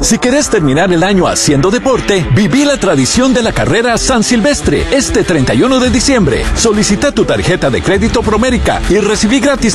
Si querés terminar el año haciendo deporte, viví la tradición de la carrera San Silvestre este 31 de diciembre. Solicita tu tarjeta de crédito Promérica y recibí gratis